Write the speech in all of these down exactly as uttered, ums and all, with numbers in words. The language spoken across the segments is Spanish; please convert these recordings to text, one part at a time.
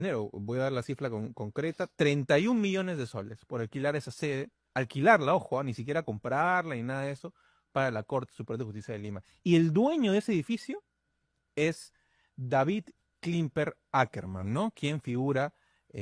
voy a dar la cifra con, concreta, treinta y un millones de soles por alquilar esa sede, alquilarla, ojo, ni siquiera comprarla ni nada de eso, para la Corte Superior de Justicia de Lima. Y el dueño de ese edificio es David Klimper Ackerman, ¿no? Quien figura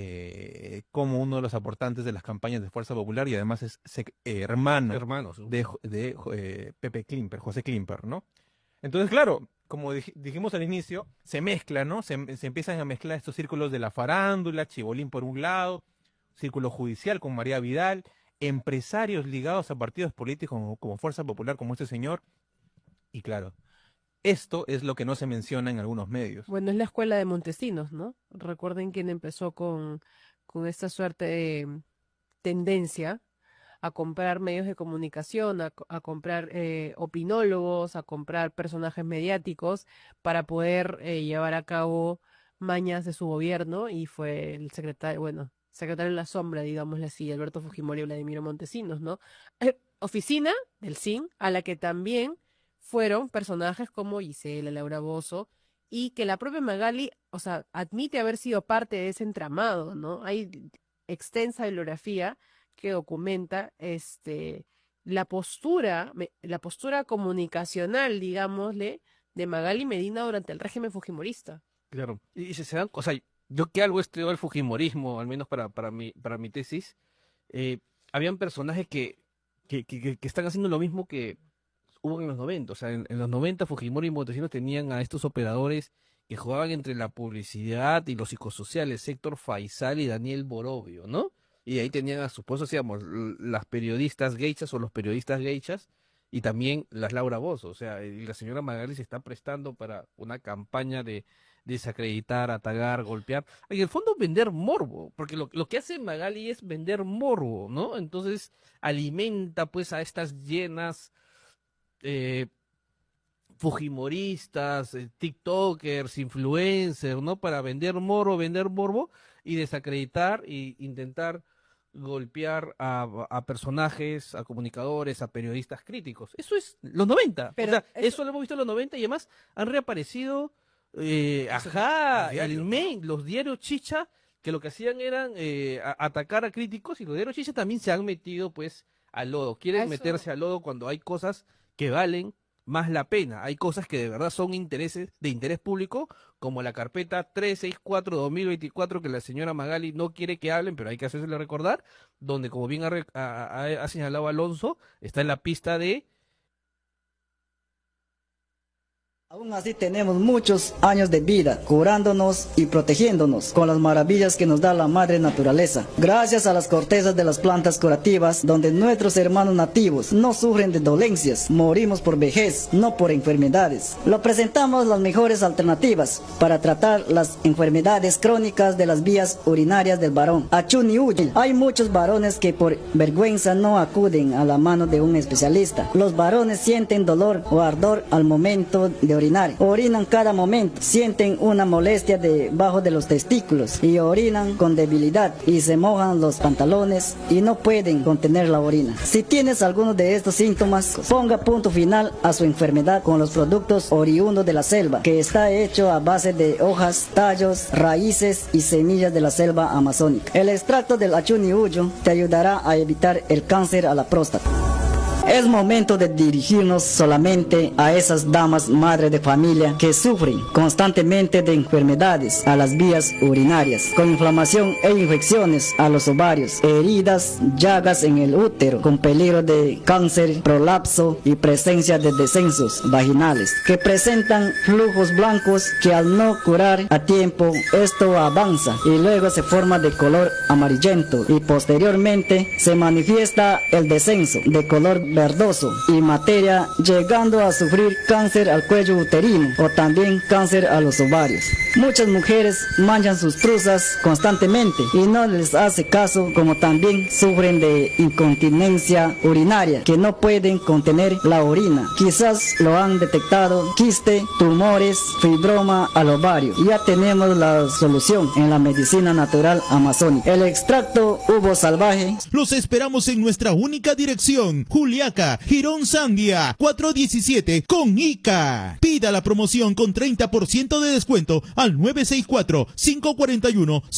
eh, como uno de los aportantes de las campañas de Fuerza Popular y además es eh, hermano Hermanos, de, de eh, Pepe Klimper, José Klimper, ¿no? Entonces, claro, como dij dijimos al inicio, se mezcla, ¿no? Se, se empiezan a mezclar estos círculos de la farándula, Chibolín por un lado, círculo judicial con María Vidal, empresarios ligados a partidos políticos como, como Fuerza Popular, como este señor, y claro, esto es lo que no se menciona en algunos medios. Bueno, es la escuela de Montesinos, ¿no? Recuerden quién empezó con, con esta suerte de tendencia a comprar medios de comunicación, a, a comprar eh, opinólogos, a comprar personajes mediáticos para poder eh, llevar a cabo mañas de su gobierno, y fue el secretario, bueno, secretario en la sombra, digámosle así, Alberto Fujimori y Vladimiro Montesinos, ¿no? Eh, oficina del S I N, a la que también fueron personajes como Gisela, Laura Bozzo, y que la propia Magali, o sea, admite haber sido parte de ese entramado, ¿no? Hay extensa bibliografía que documenta este la postura, la postura comunicacional, digámosle, de Magali Medina durante el régimen fujimorista. Claro, y, y se, se dan, o sea, yo que algo he estudiado el fujimorismo, al menos para, para, mi, para mi tesis, eh, habían personajes que, que, que, que están haciendo lo mismo que hubo en los noventa, o sea, en, en los noventa Fujimori y Montesinos tenían a estos operadores que jugaban entre la publicidad y los psicosociales, Héctor Faisal y Daniel Borovio, ¿no? Y ahí tenían a sus esposos, digamos, las periodistas geichas o los periodistas geichas, y también las Laura Bozzo, o sea, y la señora Magali se está prestando para una campaña de desacreditar, atacar, golpear, en el fondo vender morbo, porque lo, lo que hace Magali es vender morbo, ¿no? Entonces alimenta pues a estas llenas eh, fujimoristas, eh, tiktokers, influencers, ¿no? Para vender morbo, vender morbo y desacreditar e intentar golpear a, a personajes, a comunicadores, a periodistas críticos. Eso es los noventa. Pero o sea, eso... eso lo hemos visto en los noventa y además han reaparecido eh, ajá, el main, los diarios chicha, que lo que hacían eran eh, a, atacar a críticos, y los diarios chicha también se han metido pues al lodo. Quieren eso... meterse al lodo cuando hay cosas que valen más la pena. Hay cosas que de verdad son intereses de interés público, como la carpeta trescientos sesenta y cuatro guion dos mil veinticuatro, que la señora Magali no quiere que hablen, pero hay que hacérselo recordar, donde, como bien ha, ha, ha señalado Alonso, está en la pista de... Aún así tenemos muchos años de vida, curándonos y protegiéndonos con las maravillas que nos da la madre naturaleza. Gracias a las cortezas de las plantas curativas, donde nuestros hermanos nativos no sufren de dolencias, morimos por vejez, no por enfermedades. Lo presentamos las mejores alternativas para tratar las enfermedades crónicas de las vías urinarias del varón. Achuniuyi. Hay muchos varones que por vergüenza no acuden a la mano de un especialista. Los varones sienten dolor o ardor al momento de orinar. Orinan cada momento, sienten una molestia debajo de los testículos y orinan con debilidad y se mojan los pantalones y no pueden contener la orina. Si tienes alguno de estos síntomas, ponga punto final a su enfermedad con los productos oriundos de la selva, que está hecho a base de hojas, tallos, raíces y semillas de la selva amazónica. El extracto del achuniuyo te ayudará a evitar el cáncer a la próstata. Es momento de dirigirnos solamente a esas damas madres de familia que sufren constantemente de enfermedades a las vías urinarias, con inflamación e infecciones a los ovarios, heridas, llagas en el útero, con peligro de cáncer, prolapso y presencia de descensos vaginales, que presentan flujos blancos que al no curar a tiempo, esto avanza y luego se forma de color amarillento y posteriormente se manifiesta el descenso de color verdoso y materia, llegando a sufrir cáncer al cuello uterino o también cáncer a los ovarios. Muchas mujeres manchan sus truzas constantemente y no les hace caso, como también sufren de incontinencia urinaria, que no pueden contener la orina. Quizás lo han detectado: quiste, tumores, fibroma al ovario. Ya tenemos la solución en la medicina natural amazónica. El extracto uvo salvaje. Los esperamos en nuestra única dirección, Julián Juliaca, Girón Sandia, cuatrocientos diecisiete con Ica. Pida la promoción con treinta por ciento de descuento al nueve seis cuatro, cinco cuatro uno,